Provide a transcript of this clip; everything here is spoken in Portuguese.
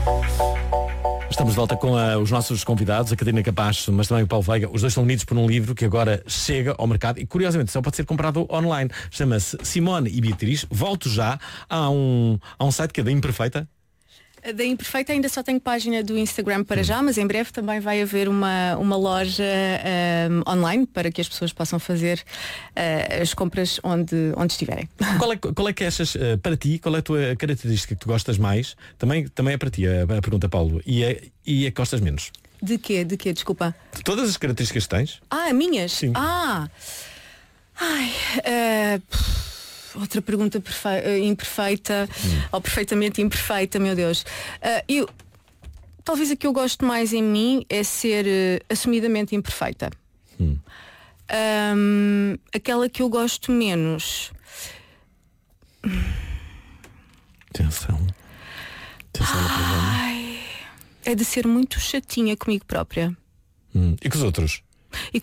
Estamos de volta com os nossos convidados, a Catarina Capacho, mas também o Paulo Veiga. Os dois são unidos por um livro que agora chega ao mercado e, curiosamente, só pode ser comprado online. Chama-se Simone e Beatriz. Volto já a um site que é da Imperfeita. Da Imperfeita ainda só tenho página do Instagram para já, mas em breve também vai haver uma loja online para que as pessoas possam fazer as compras onde estiverem. Qual é que achas, para ti, qual é a tua característica que tu gostas mais? Também é para ti a pergunta, Paulo. E a que gostas menos? De quê? Desculpa. De todas as características que tens? Minhas? Sim. Outra pergunta imperfeita ou perfeitamente imperfeita, meu Deus. Talvez a que eu gosto mais em mim é ser assumidamente imperfeita. Aquela que eu gosto menos. Atenção no programa. É de ser muito chatinha comigo própria. E com os outros?